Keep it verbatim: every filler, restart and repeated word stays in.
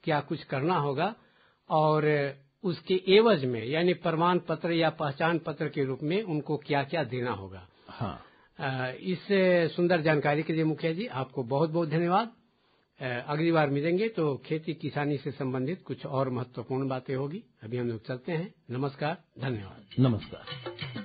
क्या कुछ करना होगा और उसके एवज में यानी प्रमाण पत्र या पहचान पत्र के रूप में उनको क्या क्या देना होगा। हाँ, इस सुंदर जानकारी के लिए मुखिया जी आपको बहुत बहुत धन्यवाद। अगली बार मिलेंगे तो खेती किसानी से संबंधित कुछ और महत्वपूर्ण बातें होगी। अभी हम लोग चलते हैं। नमस्कार, धन्यवाद। नमस्कार।